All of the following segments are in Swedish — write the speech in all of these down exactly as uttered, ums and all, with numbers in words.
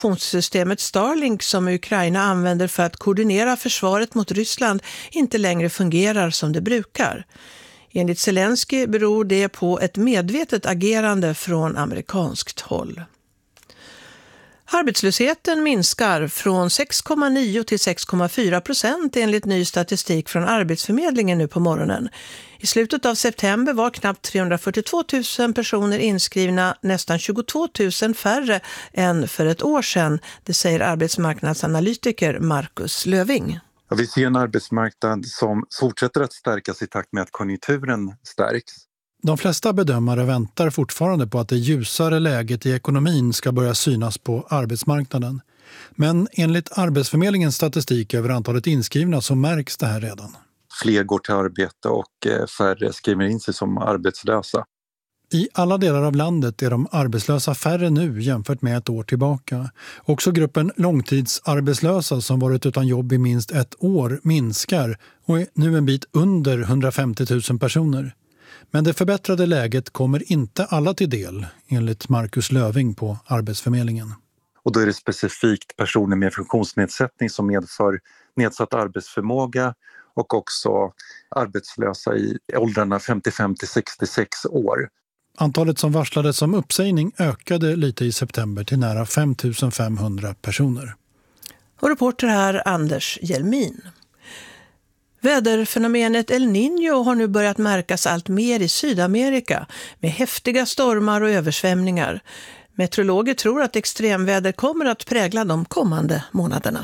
Kommunikationssystemet Starlink som Ukraina använder för att koordinera försvaret mot Ryssland inte längre fungerar som det brukar. Enligt Zelensky beror det på ett medvetet agerande från amerikanskt håll. Arbetslösheten minskar från sex komma nio till sex komma fyra procent enligt ny statistik från Arbetsförmedlingen nu på morgonen. I slutet av september var knappt trehundrafyrtiotvå tusen personer inskrivna, nästan tjugotvå tusen färre än för ett år sedan, det säger arbetsmarknadsanalytiker Marcus Löving. Ja, vi ser en arbetsmarknad som fortsätter att stärkas i takt med att konjunkturen stärks. De flesta bedömare väntar fortfarande på att det ljusare läget i ekonomin ska börja synas på arbetsmarknaden. Men enligt Arbetsförmedlingens statistik över antalet inskrivna så märks det här redan. Fler går till arbete och färre skriver in sig som arbetslösa. I alla delar av landet är de arbetslösa färre nu jämfört med ett år tillbaka. Också gruppen långtidsarbetslösa som varit utan jobb i minst ett år minskar och är nu en bit under hundrafemtio tusen personer. Men det förbättrade läget kommer inte alla till del, enligt Marcus Löving på Arbetsförmedlingen. Och då är det specifikt personer med funktionsnedsättning som medför nedsatt arbetsförmåga och också arbetslösa i åldrarna femtiofem till sextiosex år. Antalet som varslades om uppsägning ökade lite i september till nära fem tusen femhundra personer. Och reporter här Anders Hjelmin. Väderfenomenet El Niño har nu börjat märkas allt mer i Sydamerika med häftiga stormar och översvämningar. Meteorologer tror att extremväder kommer att prägla de kommande månaderna.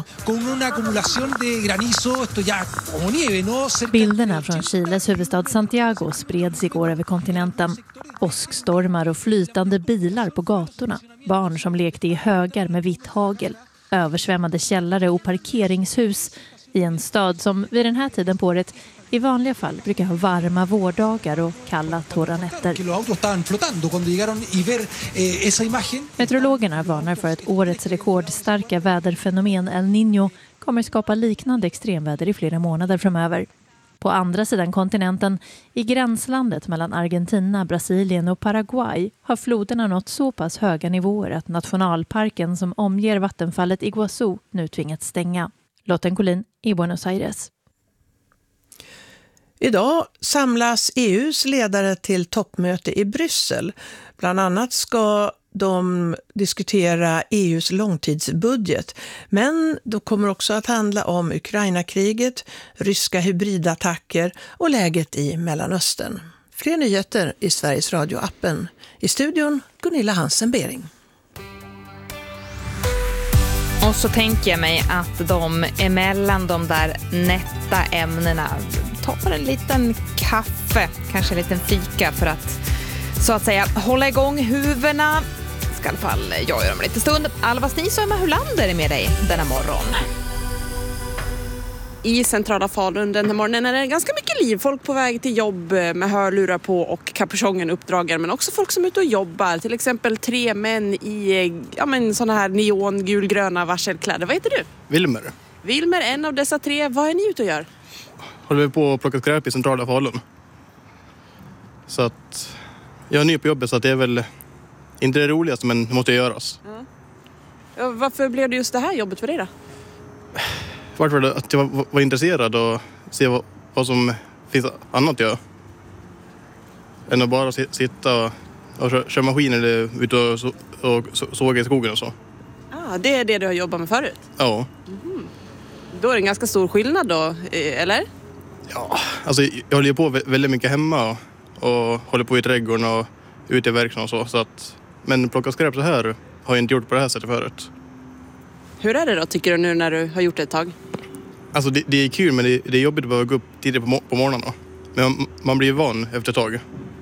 Bilderna från Chiles huvudstad Santiago spreds igår över kontinenten. Åskstormar och flytande bilar på gatorna. Barn som lekte i högar med vitt hagel. Översvämmade källare och parkeringshus i en stad som vid den här tiden på året i vanliga fall brukar ha varma vårdagar och kalla torra nätter. Meteorologerna varnar för att årets rekordstarka väderfenomen El Niño kommer skapa liknande extremväder i flera månader framöver. På andra sidan kontinenten, i gränslandet mellan Argentina, Brasilien och Paraguay, har floderna nått så pass höga nivåer att nationalparken som omger vattenfallet Iguazú nu tvingats stänga. Lotten Collin i Buenos Aires. Idag samlas E U:s ledare till toppmöte i Bryssel. Bland annat ska de diskutera E U:s långtidsbudget. Men det kommer också att handla om Ukraina-kriget, ryska hybridattacker och läget i Mellanöstern. Fler nyheter i Sveriges Radio-appen. I studion Gunilla Hansen-Bering. Och så tänker jag mig att de emellan de där nätta ämnena tar en liten kaffe, kanske en liten fika för att så att säga hålla igång huvudena. Ska i alla fall jag göra om lite stund. Alva Snis och Emma Hulander är med dig denna morgon. I centrala Falun den här morgonen är det ganska mycket liv. Folk på väg till jobb med hörlurar på och kapuschongen uppdragen. Men också folk som är ute och jobbar. Till exempel tre män i ja, men, såna här neongulgröna varselkläder. Vad heter du? Wilmer. Wilmer, en av dessa tre. Vad är ni ute och gör? Håller vi på att plocka skräp i centrala Falun. Så att jag är ny på jobbet så att det är väl inte det roligaste men det måste göras. Ja. Ja, varför blev det just det här jobbet för dig då? Varför det att jag var, var intresserad och se vad, vad som finns annat att göra. Än att bara sitta och, och köra, köra maskin eller ut och, så, och så, såga i skogen och så. Ah, det är det du har jobbat med förut? Ja. Mm-hmm. Då är det en ganska stor skillnad då, eller? Ja, alltså jag håller på väldigt mycket hemma och, och håller på i trädgården och ute i verkstaden och så. så att, men plocka skräp så här har jag inte gjort på det här sättet förut. Hur är det då tycker du nu när du har gjort det ett tag? Alltså det, det är kul men det, det är jobbigt att behöva gå upp tidigt på, på morgonen då. Men man, man blir van efter ett tag.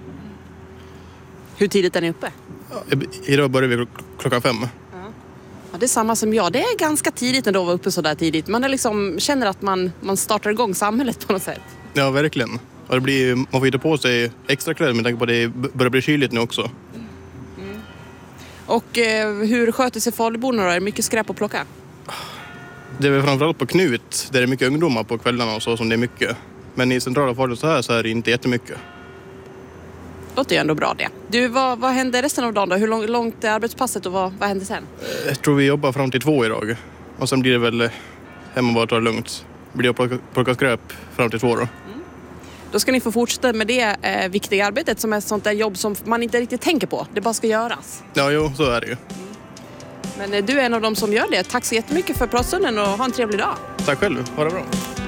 Hur tidigt är ni uppe? Ja, idag börjar vi klockan fem. Ja. Ja, det är samma som jag. Det är ganska tidigt när du var uppe så där tidigt. Man är liksom, känner att man, man startar igång samhället på något sätt. Ja, verkligen. Och det blir, man får hitta på sig extra kläder med tanke på att det börjar bli kyligt nu också. Mm. Och eh, hur sköter sig Faluborna då? Är det mycket skräp att plocka? Det är väl framförallt på Knut där det är mycket ungdomar på kvällarna och så som det är mycket. Men i centrala Falun så här så är det inte jättemycket. Låter ju ändå bra det. Du, vad, vad händer resten av dagen då? Hur lång, långt är arbetspasset och vad, vad händer sen? Jag tror vi jobbar fram till två idag. Och sen blir det väl hem och bara ta det lugnt. Blir det att plocka, plocka skräp fram till två då. Mm. Då ska ni få fortsätta med det eh, viktiga arbetet som är ett sånt där jobb som man inte riktigt tänker på. Det bara ska göras. Ja, jo, så är det ju. Mm. Men eh, du är en av dem som gör det. Tack så jättemycket för pratstunden och ha en trevlig dag. Tack själv. Ha det bra.